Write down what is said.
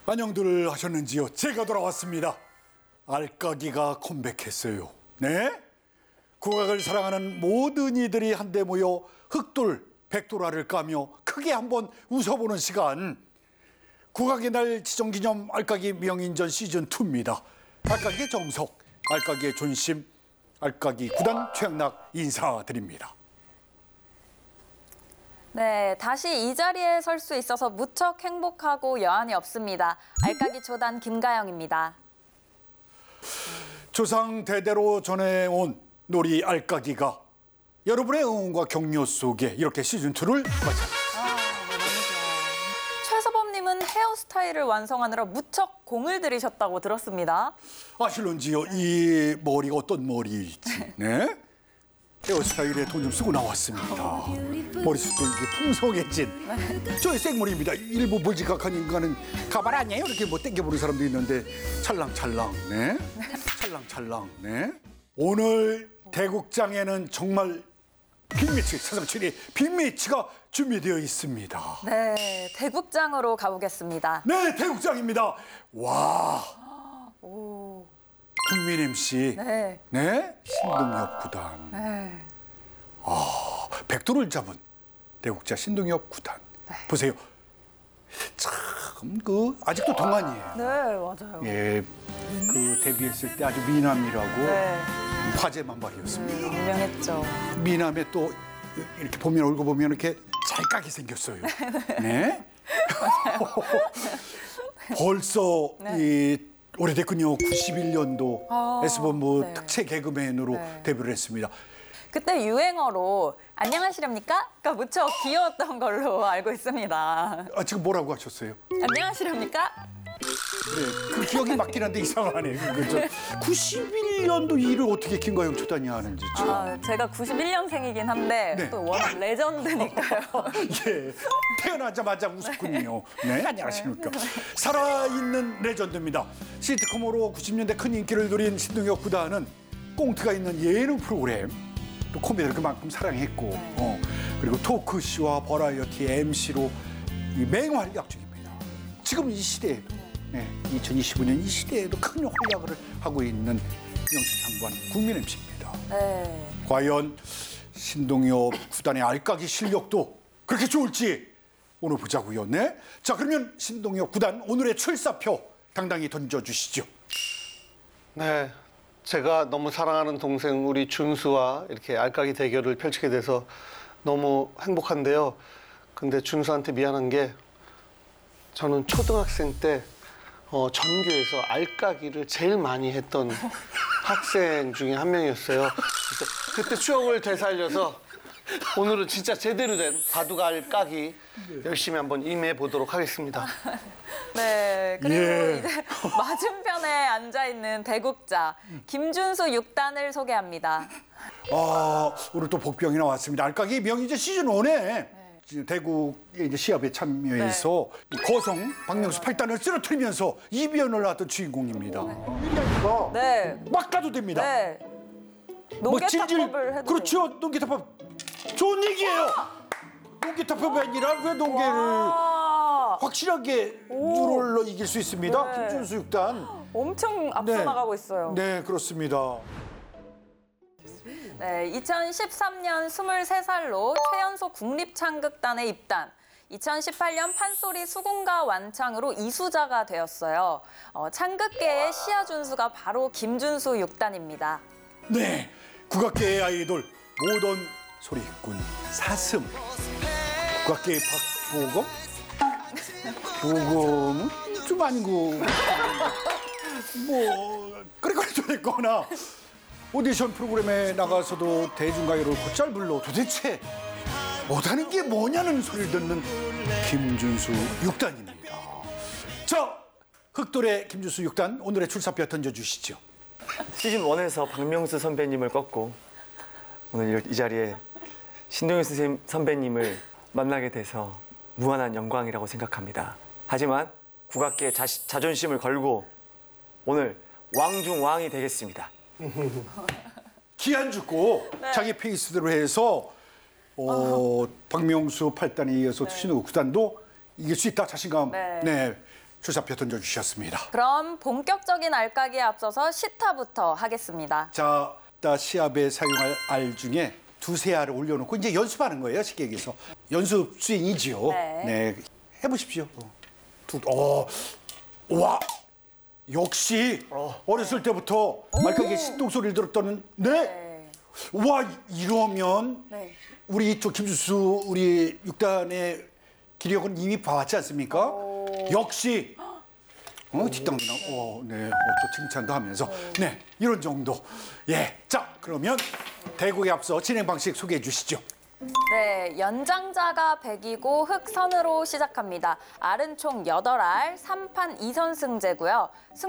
안녕들 하셨는지요? 제가 돌아왔습니다. 알까기가 컴백했어요. 네? 국악을 사랑하는 모든 이들이 한데 모여 흑돌, 백돌화를 까며 크게 한번 웃어보는 시간. 국악의 날 지정기념 알까기 명인전 시즌2입니다. 알까기의 정석, 알까기의 존심, 알까기 구단 최양락 인사드립니다. 네, 다시 이 자리에 설 수 있어서 무척 행복하고 여한이 없습니다. 알까기 초단 김가영입니다. 조상 대대로 전해온 놀이 알까기가 여러분의 응원과 격려 속에 이렇게 시즌2를 맞이합니다. 최서범님은 헤어스타일을 완성하느라 무척 공을 들이셨다고 들었습니다. 아실런지요? 이 머리가 어떤 머리일지. 네? 헤어스타일에 돈 좀 쓰고 나왔습니다. 머리숱도 이게 풍성해진 저의 생머리입니다. 일부 물지각한 인간은 가발 아니에요? 이렇게 뭐 땡겨보는 사람도 있는데 찰랑찰랑, 네? 찰랑찰랑, 네? 오늘 대국장에는 정말 빅매치, 사상천의 빅매치가 준비되어 있습니다. 네, 대국장으로 가보겠습니다. 네, 대국장입니다. 와, 오, 국민 MC, 네. 네? 신동엽 구단. 네. 백도를 잡은 대국자 신동엽 구단. 네. 보세요. 참 아직도 동안이에요. 네, 맞아요. 예, 데뷔했을 때 아주 미남이라고 네, 화제만 발이었습니다. 유명했죠. 미남에 또 이렇게 보면 얼굴 보면 이렇게 잘 까게 생겼어요. 네. 벌써 이 오래됐군요. 91년도 S본부 네. 특채 개그맨으로 네. 데뷔를 했습니다. 그때 유행어로 안녕하시렵니까?가 무척 귀여웠던 걸로 알고 있습니다. 아, 지금 뭐라고 하셨어요? 안녕하시렵니까? 네, 그 기억이 맞긴 한데 이상하네요. 그죠? 91년도 일을 어떻게 김가영 초단이 하는지 참. 제가 91년생이긴 한데 네. 또 워낙 레전드니까요. 예, 태어나자마자 웃었군요. 네, 안녕하십니까. 살아있는 레전드입니다. 시트콤으로 90년대 큰 인기를 누린 신동엽 구단은 꽁트가 있는 예능 프로그램, 또 코미디를 그만큼 사랑했고, 그리고 토크쇼와 버라이어티 MC로 맹활약 중입니다. 지금 이 시대에도, 2025년 이 시대에도 큰 활약을 하고 있는 명실상부한 국민 MC입니다. 네. 과연 신동엽 구단의 알까기 실력도 그렇게 좋을지 오늘 보자고요. 네. 자, 그러면 신동엽 구단 오늘의 출사표 당당히 던져주시죠. 네, 제가 너무 사랑하는 동생 우리 준수와 이렇게 알까기 대결을 펼치게 돼서 너무 행복한데요. 근데 준수한테 미안한 게 저는 초등학생 때 전교에서 알까기를 제일 많이 했던 학생 중에 한 명이었어요. 그때 추억을 되살려서 오늘은 진짜 제대로 된 바둑 알까기 열심히 한번 임해 보도록 하겠습니다. 네. 그리고 예. 이제 맞은편에 앉아 있는 대국자 김준수 6단을 소개합니다. 오늘 또 복병이 나왔습니다. 알까기 명이제 시즌 1에 대국의 이제 시합에 참여해서 거성 박명수 8단을 쓰러뜨리면서 이변을 낳았던 주인공입니다. 네. 막 가도 됩니다. 네. 뭐 농개탑법을 해도 그렇죠. 농개탑법 좋은 얘기예요. 농개탑법이 아니라 왜 농개를 확실하게 유롤로 이길 수 있습니다. 네. 김준수 6단. 엄청 앞서 나가고 있어요. 네, 그렇습니다. 네, 2013년 23살로 최연소 국립창극단에 입단. 2018년 판소리 수군가 완창으로 이수자가 되었어요. 창극계의 시아 준수가 바로 김준수 6단입니다. 네, 국악계의 아이돌 모던 소리꾼 사슴. 국악계의 박보검? 보검은 좀 아니고 뭐 그래가지고 좀 됐거나 오디션 프로그램에 나가서도 대중가요를 곧잘 불러 도대체 못하는 게 뭐냐는 소리를 듣는 김준수 6단입니다. 자, 흑돌의 김준수 6단 오늘의 출사표 던져주시죠. 시즌 1에서 박명수 선배님을 꺾고 오늘 이 자리에 신동엽 선배님을 만나게 돼서 무한한 영광이라고 생각합니다. 하지만 국악계의 자존심을 걸고 오늘 왕중왕이 되겠습니다. 기한 죽고 자기 페이스대로 해서 박명수 8단에 이어서 신동엽 9단도 이길 수 있다 자신감 네. 네, 출사표 던져주셨습니다. 그럼 본격적인 알까기에 앞서서 시타부터 하겠습니다. 자, 이따 시합에 사용할 알 중에 두세 알을 올려놓고 이제 연습하는 거예요, 식객에서. 연습 수행이지요. 네. 해보십시오. 와, 역시 어렸을 때부터 알까기에 신동소리를 들었던 네. 와, 이러면 네. 우리 저 김수수 우리 6단의 기력은 이미 봐왔지 않습니까? 역시 뒷땅도 나고, 네, 또 칭찬도 하면서, 네, 이런 정도. 예, 자, 그러면 대국에 앞서 진행 방식 소개해 주시죠. 네, 연장자가 100이고 흑선으로 시작합니다. 알은 총 8알, 3판 2선승제고요.